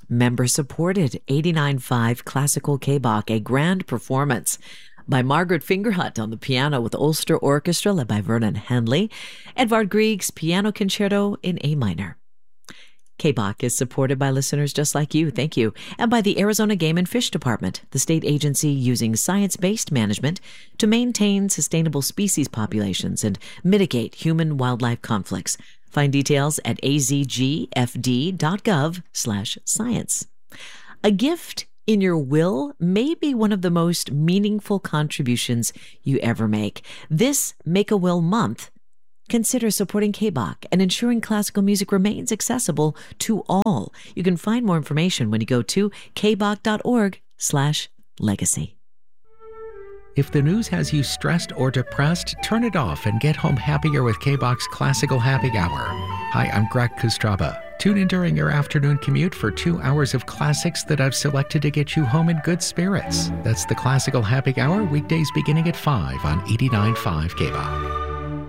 member-supported 89.5 Classical K-Bach, a grand performance by Margaret Fingerhut on the piano with Ulster Orchestra led by Vernon Henley, Edvard Grieg's Piano Concerto in A minor. K-Bach is supported by listeners just like you, thank you, and by the Arizona Game and Fish Department, the state agency using science-based management to maintain sustainable species populations and mitigate human-wildlife conflicts. Find details at azgfd.gov/science. A gift in your will may be one of the most meaningful contributions you ever make. This Make-A-Will Month, consider supporting K-Bach and ensuring classical music remains accessible to all. You can find more information when you go to kbach.org/legacy. If the news has you stressed or depressed, turn it off and get home happier with K-Bach's Classical Happy Hour. Hi, I'm Greg Kostraba. Tune in during your afternoon commute for 2 hours of classics that I've selected to get you home in good spirits. That's the Classical Happy Hour, weekdays beginning at 5 on 89.5 K-Bach.